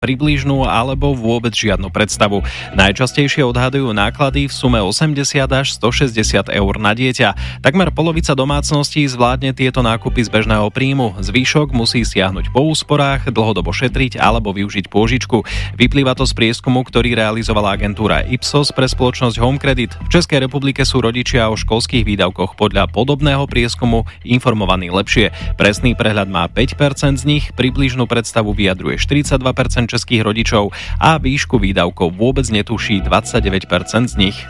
približnú alebo vôbec žiadnu predstavu. Najčastejšie odhadujú náklady v sume 80 až 160 eur na dieťa. Takmer polovica domácností zvládne tieto nákupy z bežného príjmu. Zvyšok musí siahnuť po úsporách, dlhodobo šetriť alebo využiť pôžičku. Vyplýva to z prieskumu, ktorý realizovala agentúra Ipsos pre spoločnosť Home Credit. V Českej republike sú rodičia o školských výdavkoch podľa podobného prieskumu informovaní lepšie. Presný prehľad má 5% z nich, približnú predstavu vyjadruje 42% českých rodičov a výšku výdavkov vôbec netuší 29% z nich.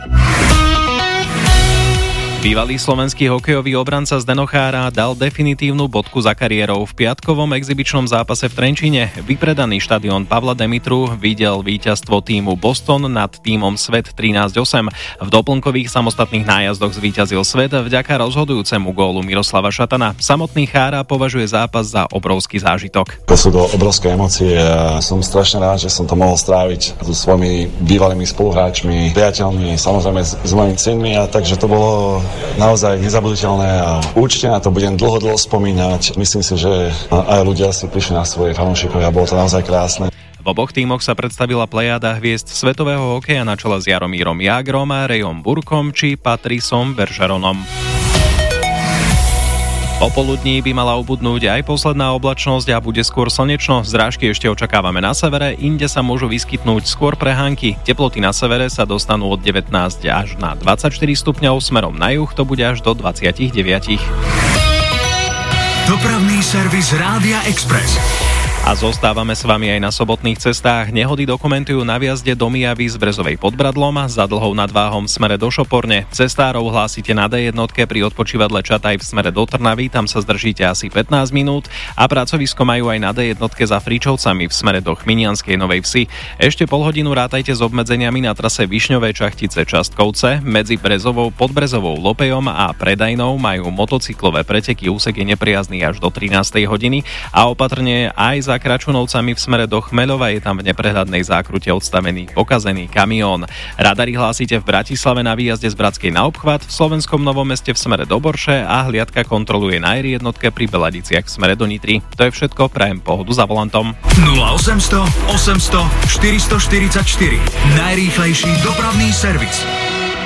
Bývalý slovenský hokejový obranca Zdeno Chára dal definitívnu bodku za kariérou. V piatkovom exibičnom zápase v Trenčíne vypredaný štadión Pavla Demitru videl víťazstvo tímu Boston nad tímom Svet 13-8. V doplnkových samostatných nájazdoch zvíťazil Svet vďaka rozhodujúcemu gólu Miroslava Šatana. Samotný Chára považuje zápas za obrovský zážitok. To sú to obrovské emócie a som strašne rád, že som to mohol stráviť so svojimi bývalými spoluhráčmi, priateľmi, samozrejme s mojimi synmi, a takže to bolo naozaj nezabuditeľné a určite na to budem dlho spomínať. Myslím si, že aj ľudia si prišli na svoje fanúšikovia a bolo to naozaj krásne. V oboch tímoch sa predstavila plejáda hviezd svetového hokeja na čele s Jaromírom Jágrom, Rejom Burkom či Patrisom Bergeronom. Popoludní by mala ubudnúť aj posledná oblačnosť a bude skôr slnečno. Zrážky ešte očakávame na severe, inde sa môžu vyskytnúť skôr prehánky. Teploty na severe sa dostanú od 19 až na 24 stupňov, smerom na juh to bude až do 29. Dopravný servis Rádia Express. A zostávame s vami aj na sobotných cestách. Nehody dokumentujú na viazde do Mijavy z Brezovej pod Bradlom za Dlhou nad Váhom v smere do Šoporne. Cestárov hlásite na D1 pri odpočívadle Čataj v smere do Trnavy, tam sa zdržíte asi 15 minút a pracovisko majú aj na D1 za Fričovcami v smere do Chminianskej Novej Vsi. Ešte pol hodinu rátajte s obmedzeniami na trase Višňové Čachtice Častkovce. Medzi Brezovou, Podbrezovou, Lopejom a Predajnou majú motocyklové preteky, úsek je nepriazný až do 13. hodiny a opatrne aj za Kračunovcami v smere do Chmeľova, je tam v neprehľadnej zákrute odstavený pokazený kamión. Radary hlásite v Bratislave na výjazde z Bratskej na obchvat, v Slovenskom Novom Meste v smere do Borše a hliadka kontroluje na R1 pri Beladiciach v smere do Nitry. To je všetko, prajem pohodu za volantom. 0800 800 444, najrýchlejší dopravný servis.